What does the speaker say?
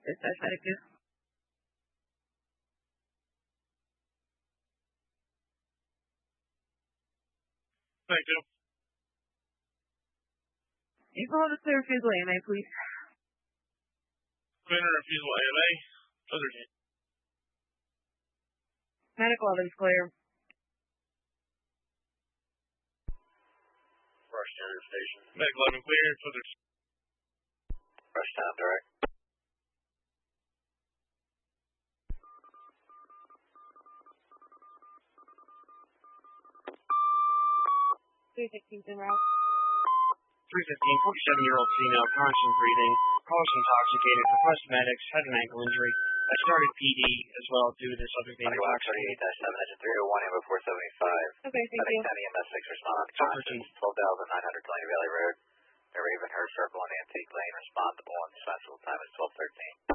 Dispatch medic 2. Thank you. April to clear refusal AMA, please. Clear refusal AMA. Other team. Medic 11's clear. Rush down station. Medic 11 clear. Other team. Rush down direct. 316's en route. 315, 47-year-old female, constant breathing, caused intoxicated, request medics, head and ankle injury. I started PD as well due to this subject being intoxicated. 38-7, engine 301, AMA 475. Okay, thank you. 10 EMS 6 response. Constant 12,900 Delaney Valley Road. Ravenhurst Circle and Antique Lane. Respond to 1. Dispatchable time is 12:13.